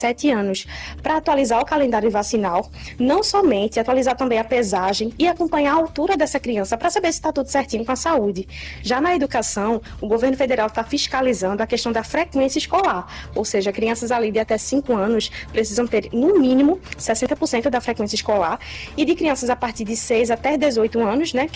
7 anos, para atualizar o calendário vacinal, não somente atualizar também a pesagem e acompanhar a altura dessa criança para saber se está tudo certinho com a saúde. Já na educação, o governo federal está fiscalizando a questão da frequência escolar, ou seja, crianças ali de até 5 anos precisam ter, no mínimo, 60% da frequência escolar, e de crianças a partir de 6 até 18 anos, né,